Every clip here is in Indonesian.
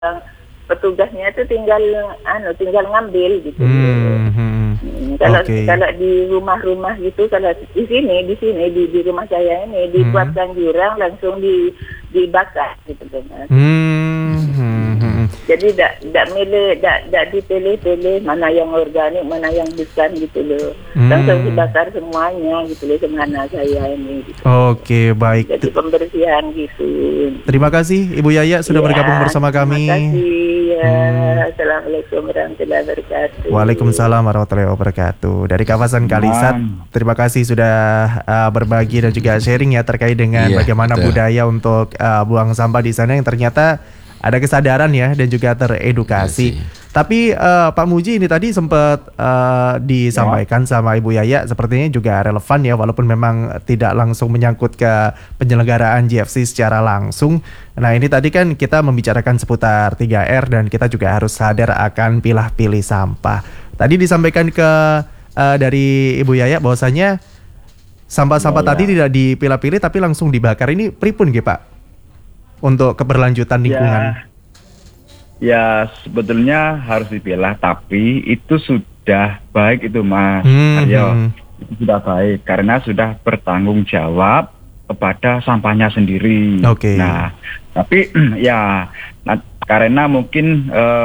petugasnya itu tinggal ngambil gitu. Okay. Kalau di rumah-rumah gitu, kalau di sini di rumah saya ini dibuatkan jurang langsung dibakar gitu kan. Jadi tidak dipilih-pilih mana yang organik, mana yang bukan gitu loh. Langsung dibakar semuanya gitu loh semana saya ini. Gitu. Oke, baik. Jadi pembersihan gitu. Terima kasih Ibu Yaya sudah bergabung bersama kami. Terima kasih. Assalamualaikum warahmatullahi wabarakatuh. Waalaikumsalam warahmatullahi wabarakatuh. Dari kawasan Kalisat, terima kasih sudah berbagi dan juga sharing ya terkait dengan bagaimana budaya untuk buang sampah di sana yang ternyata ada kesadaran ya dan juga teredukasi. Tapi Pak Muji ini tadi sempat disampaikan sama Ibu Yaya sepertinya juga relevan ya walaupun memang tidak langsung menyangkut ke penyelenggaraan GFC secara langsung. Nah ini tadi kan kita membicarakan seputar 3R dan kita juga harus sadar akan pilah-pilih sampah. Tadi disampaikan dari Ibu Yaya bahwasanya sampah-sampah tadi tidak dipilah-pilih tapi langsung dibakar. Ini pripun nggih Pak? Untuk keberlanjutan lingkungan. Ya sebetulnya harus dipilah, tapi itu sudah baik itu Mas Aryo. Itu sudah baik karena sudah bertanggung jawab kepada sampahnya sendiri. Nah, tapi karena mungkin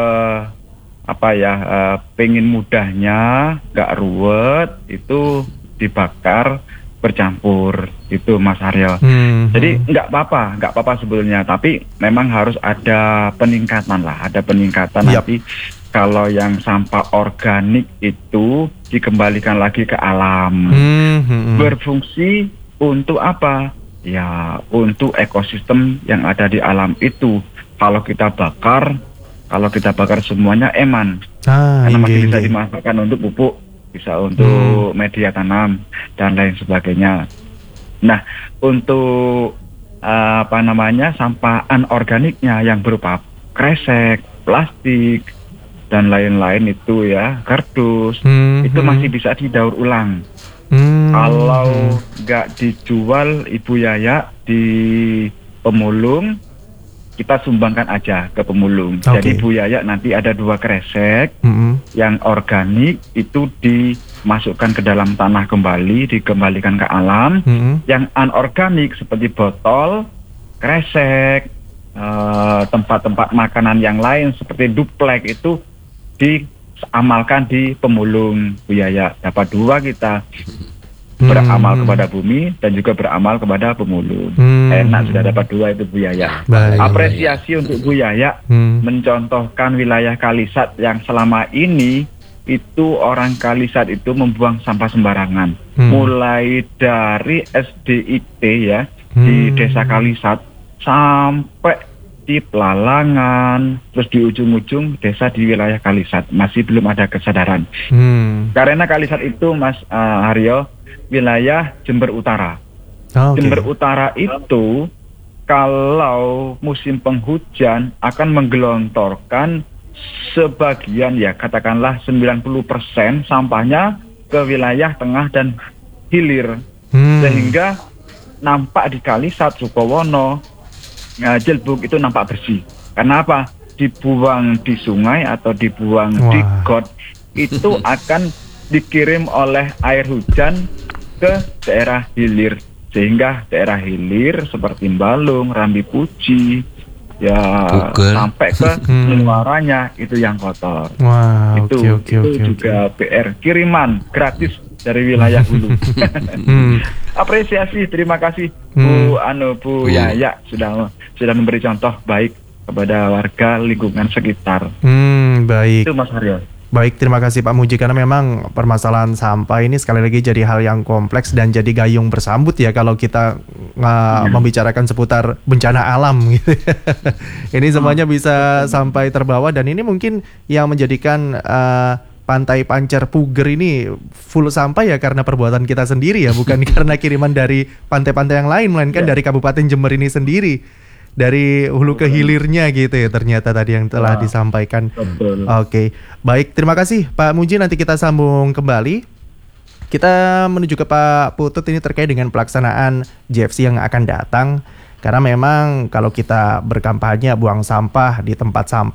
pengen mudahnya, nggak ruwet, itu dibakar bercampur itu Mas Aryo. Jadi nggak apa-apa sebetulnya, tapi memang harus ada peningkatan nanti kalau yang sampah organik itu dikembalikan lagi ke alam. Berfungsi untuk apa? Ya untuk ekosistem yang ada di alam itu. Kalau kita bakar semuanya karena masih bisa dimanfaatkan untuk pupuk, bisa untuk media tanam dan lain sebagainya. Nah, untuk sampah anorganiknya yang berupa kresek, plastik dan lain-lain itu ya, kardus, itu masih bisa didaur ulang. Kalau nggak dijual Ibu Yaya di pemulung, kita sumbangkan aja ke pemulung. Jadi Bu Yaya nanti ada 2 kresek yang organik itu dimasukkan ke dalam tanah kembali, dikembalikan ke alam. Yang anorganik seperti botol, kresek, tempat-tempat makanan yang lain seperti duplek itu diamalkan di pemulung Bu Yaya. Dapat 2 kita. Beramal kepada bumi dan juga beramal kepada pemulung. Enak sudah dapat 2 itu Bu Yaya. Apresiasi untuk Bu Yaya mencontohkan wilayah Kalisat yang selama ini itu orang Kalisat itu membuang sampah sembarangan. Mulai dari SDIT ya di Desa Kalisat sampai di Pelalangan, terus di ujung-ujung desa di wilayah Kalisat masih belum ada kesadaran. Karena Kalisat itu Mas Haryo wilayah Jember Utara. Jember Utara itu kalau musim penghujan akan menggelontorkan sebagian ya katakanlah 90% sampahnya ke wilayah tengah dan hilir. Sehingga nampak di Kalisat, Sukowono, Jelbuk itu nampak bersih. Karena apa? Dibuang di sungai atau dibuang di got itu akan dikirim oleh air hujan ke daerah hilir, sehingga daerah hilir seperti Balung, Rambi Puji, sampai ke muaranya itu yang kotor. Itu juga PR kiriman gratis dari wilayah hulu. Apresiasi, terima kasih Bu Yaya sudah memberi contoh baik kepada warga lingkungan sekitar. Baik. Itu Mas Haryo. Baik, terima kasih Pak Muji, karena memang permasalahan sampah ini sekali lagi jadi hal yang kompleks dan jadi gayung bersambut ya kalau kita membicarakan seputar bencana alam gitu. Ini semuanya bisa sampai terbawa dan ini mungkin yang menjadikan Pantai Pancer Puger ini full sampah ya karena perbuatan kita sendiri ya, bukan karena kiriman dari pantai-pantai yang lain, melainkan dari Kabupaten Jember ini sendiri. Dari hulu ke hilirnya gitu ya ternyata tadi yang telah disampaikan. Oke, baik, terima kasih Pak Muji, nanti kita sambung kembali. Kita menuju ke Pak Putut ini terkait dengan pelaksanaan GFC yang akan datang. Karena memang kalau kita berkampanye buang sampah di tempat sampah